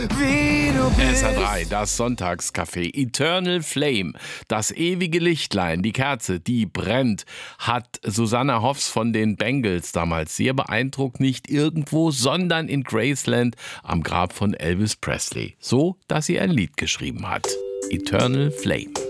Wie du bist. SR3, das Sonntagscafé. Eternal Flame, das ewige Lichtlein, die Kerze, die brennt, hat Susanna Hoffs von den Bengals damals sehr beeindruckt, nicht irgendwo, sondern in Graceland am Grab von Elvis Presley. So, dass sie ein Lied geschrieben hat. Eternal Flame.